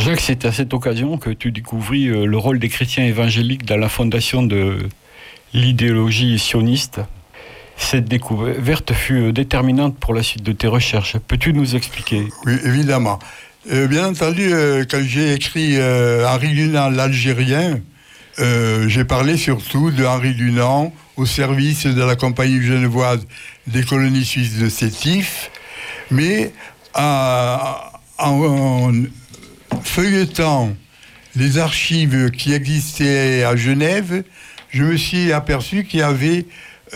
Jacques, c'est à cette occasion que tu découvris le rôle des chrétiens évangéliques dans la fondation de l'idéologie sioniste. Cette découverte fut déterminante pour la suite de tes recherches. Peux-tu nous expliquer ? Oui, évidemment. Bien entendu, quand j'ai écrit Henri Dunant, l'Algérien, j'ai parlé surtout de Henri Dunant au service de la compagnie genevoise des colonies suisses de Sétif, mais en feuilletant les archives qui existaient à Genève, je me suis aperçu qu'il y avait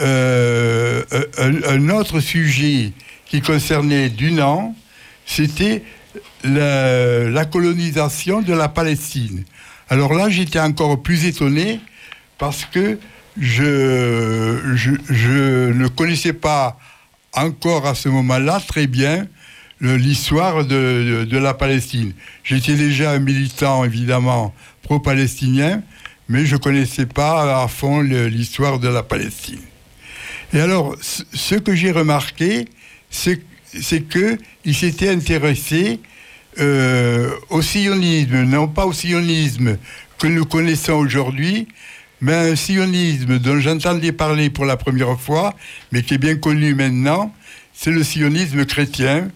un autre sujet qui concernait Dunant, c'était la colonisation de la Palestine. Alors là, j'étais encore plus étonné parce que je ne connaissais pas encore à ce moment-là très bien l'histoire de la Palestine. J'étais déjà un militant, évidemment, pro-palestinien, mais je ne connaissais pas à fond l'histoire de la Palestine. Et alors, ce que j'ai remarqué, c'est qu'il s'était intéressé au sionisme, non pas au sionisme que nous connaissons aujourd'hui, mais un sionisme dont j'entendais parler pour la première fois, mais qui est bien connu maintenant, c'est le sionisme chrétien.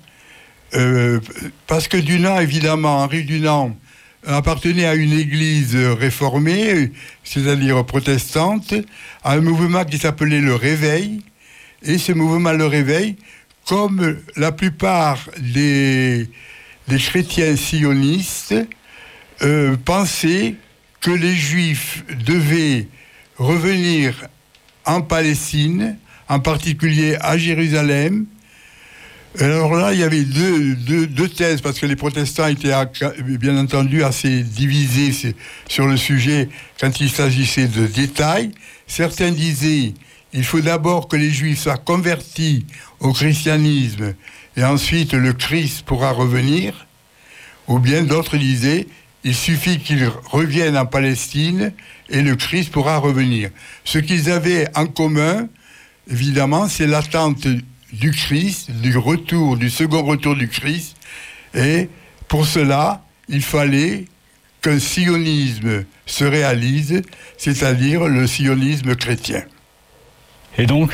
Parce que Dunant, évidemment, Henri Dunant appartenait à une église réformée, c'est-à-dire protestante, à un mouvement qui s'appelait le Réveil. Et ce mouvement, le Réveil, comme la plupart des chrétiens sionistes, pensaient que les Juifs devaient revenir en Palestine, en particulier à Jérusalem. Alors là, il y avait deux thèses, parce que les protestants étaient bien entendu assez divisés sur le sujet quand il s'agissait de détails. Certains disaient il faut d'abord que les Juifs soient convertis au christianisme et ensuite le Christ pourra revenir. Ou bien d'autres disaient il suffit qu'ils reviennent en Palestine et le Christ pourra revenir. Ce qu'ils avaient en commun, évidemment, c'est l'attente du Christ, du second retour du Christ. Et pour cela, il fallait qu'un sionisme se réalise, c'est-à-dire le sionisme chrétien. Et donc,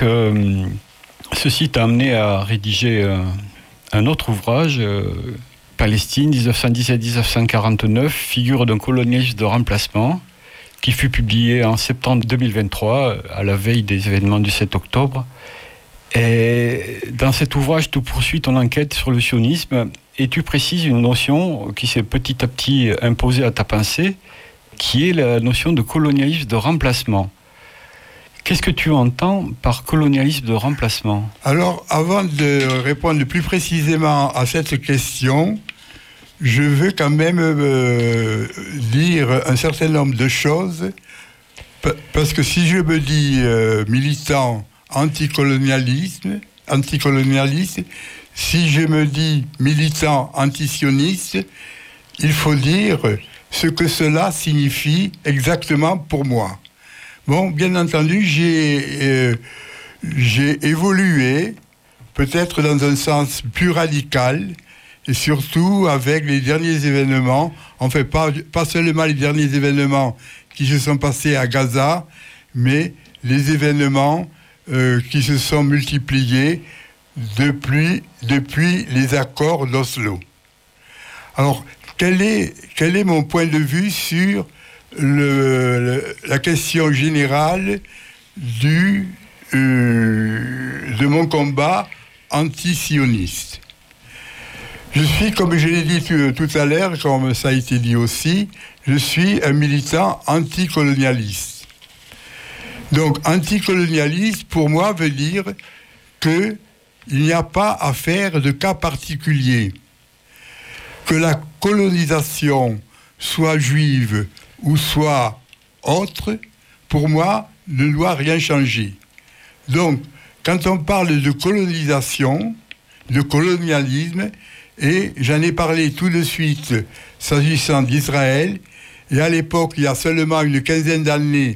ceci t'a amené à rédiger un autre ouvrage, Palestine, 1917-1949, figure d'un colonialisme de remplacement, qui fut publié en septembre 2023, à la veille des événements du 7 octobre. Et dans cet ouvrage, tu poursuis ton enquête sur le sionisme et tu précises une notion qui s'est petit à petit imposée à ta pensée, qui est la notion de colonialisme de remplacement. Qu'est-ce que tu entends par colonialisme de remplacement ? Alors, avant de répondre plus précisément à cette question, je veux quand même dire un certain nombre de choses, parce que si je me dis militant anticolonialiste, si je me dis militant antisioniste, il faut dire ce que cela signifie exactement pour moi. Bon, bien entendu, j'ai évolué, peut-être dans un sens plus radical, et surtout avec les derniers événements, enfin pas seulement les derniers événements qui se sont passés à Gaza, mais les événements qui se sont multipliés depuis les accords d'Oslo. Alors, quel est mon point de vue sur la question générale de mon combat anti-sioniste? Je suis, comme je l'ai dit tout à l'heure, comme ça a été dit aussi, je suis un militant anticolonialiste. Donc, anticolonialiste, pour moi, veut dire qu'il n'y a pas à faire de cas particulier. Que la colonisation soit juive ou soit autre, pour moi, ne doit rien changer. Donc, quand on parle de colonisation, de colonialisme, et j'en ai parlé tout de suite s'agissant d'Israël, et à l'époque, il y a seulement une quinzaine d'années,